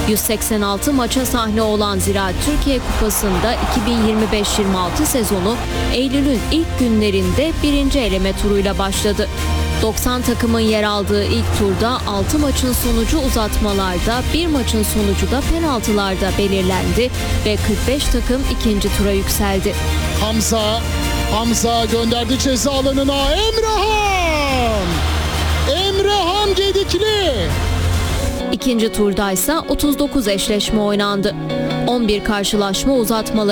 186 maça sahne olan Ziraat Türkiye Kupası'nda 2025-26 sezonu Eylül'ün ilk günlerinde birinci eleme turuyla başladı. 90 takımın yer aldığı ilk turda 6 maçın sonucu uzatmalarda, 1 maçın sonucu da penaltılarda belirlendi ve 45 takım ikinci tura yükseldi. Hamza gönderdi ceza alanına. Emrehan Gedikli. İkinci turdaysa 39 eşleşme oynandı. 11 karşılaşma uzatmalara